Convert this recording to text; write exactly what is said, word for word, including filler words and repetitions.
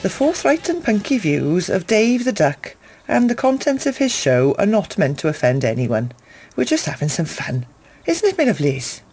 The forthright and punky views of Dave the Duck and the contents of his show are not meant to offend anyone. We're just having some fun. Isn't it, my lovelies?